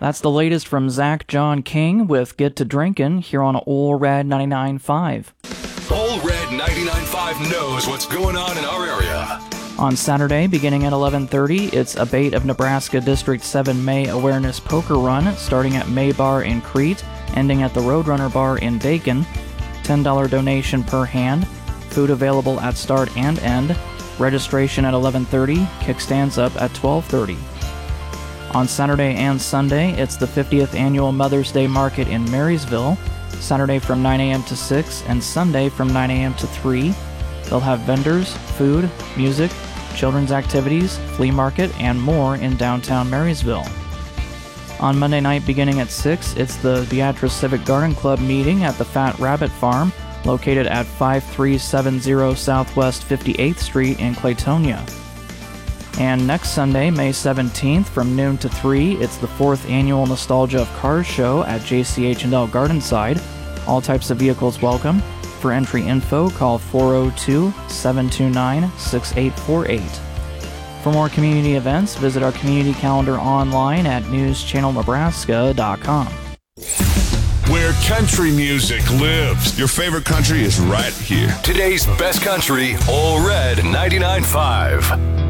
That's the latest from Zach John King with Get to Drinkin' here on Ole Red 99.5. Ole Red 99.5 knows what's going on in our area. On Saturday, beginning at 11:30, it's Abate of Nebraska District 7 May Awareness Poker Run, starting at May Bar in Crete, ending at the Roadrunner Bar in Dakin. $10 donation per hand. Food available at start and end. Registration at 11:30. Kickstands up at 12:30. On Saturday and Sunday, it's the 50th Annual Mother's Day Market in Marysville. Saturday from 9 a.m. to 6 and Sunday from 9 a.m. to 3. They'll have vendors, food, music, children's activities, flea market, and more in downtown Marysville. On Monday night beginning at 6, it's the Beatrice Civic Garden Club meeting at the Fat Rabbit Farm, located at 5370 Southwest 58th Street in Claytonia. And next Sunday, May 17th, from noon to 3, it's the 4th Annual Nostalgia of Cars Show at JCH&L Gardenside. All types of vehicles welcome. For entry info, call 402-729-6848. For more community events, visit our community calendar online at newschannelnebraska.com. Where country music lives. Your favorite country is right here. Today's best country, Ole Red 99.5.